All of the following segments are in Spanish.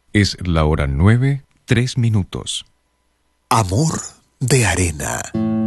Es la hora 9:03. Amor de arena.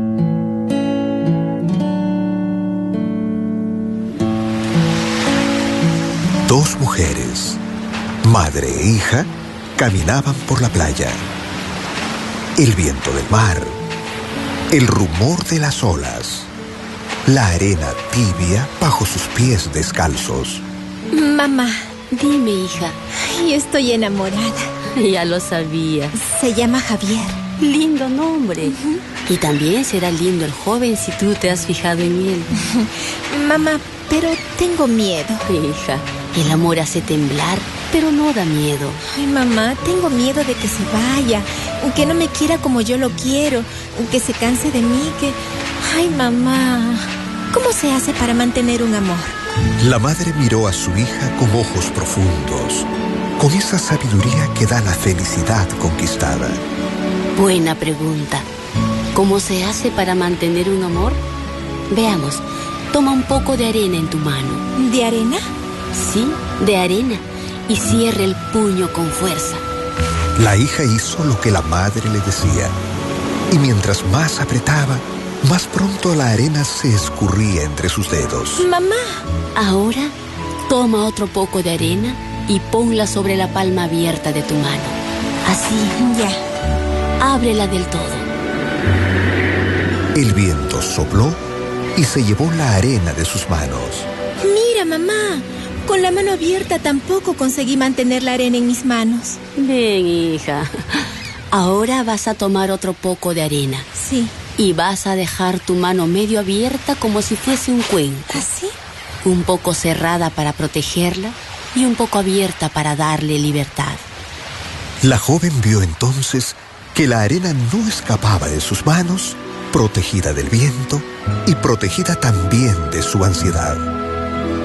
Dos mujeres, madre e hija, caminaban por la playa. El viento del mar, el rumor de las olas, la arena tibia bajo sus pies descalzos. Mamá. Dime, hija. Ay, estoy enamorada. Ya lo sabía. Se llama Javier. Lindo nombre. Y también será lindo el joven si tú te has fijado en él. Mamá, pero tengo miedo. Hija, el amor hace temblar, pero no da miedo. Ay, mamá, tengo miedo de que se vaya, que no me quiera como yo lo quiero, que se canse de mí, que... Ay, mamá, ¿cómo se hace para mantener un amor? La madre miró a su hija con ojos profundos, con esa sabiduría que da la felicidad conquistada. Buena pregunta. ¿Cómo se hace para mantener un amor? Veamos, toma un poco de arena en tu mano. ¿De arena? Sí, de arena. Y cierra el puño con fuerza. La hija hizo lo que la madre le decía. Y mientras más apretaba, más pronto la arena se escurría entre sus dedos. Mamá. Ahora, toma otro poco de arena y ponla sobre la palma abierta de tu mano. Así. Ya. Ábrela del todo. El viento sopló y se llevó la arena de sus manos. Mira, mamá. Con la mano abierta tampoco conseguí mantener la arena en mis manos. Ven, hija. Ahora vas a tomar otro poco de arena. Sí. Y vas a dejar tu mano medio abierta como si fuese un cuenco. ¿Así? Un poco cerrada para protegerla y un poco abierta para darle libertad. La joven vio entonces que la arena no escapaba de sus manos, protegida del viento y protegida también de su ansiedad.